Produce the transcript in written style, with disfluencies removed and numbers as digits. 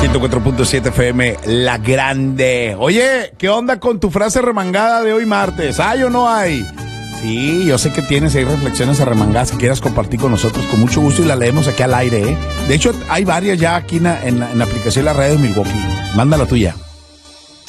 104.7 FM, La Grande. Oye, ¿qué onda con tu frase remangada de hoy martes? ¿Hay o no hay? Sí, yo sé que tienes ahí reflexiones arremangadas que quieras compartir con nosotros con mucho gusto y la leemos aquí al aire, ¿eh? De hecho, hay varias ya aquí en la aplicación de las redes Milwaukee. Manda la tuya.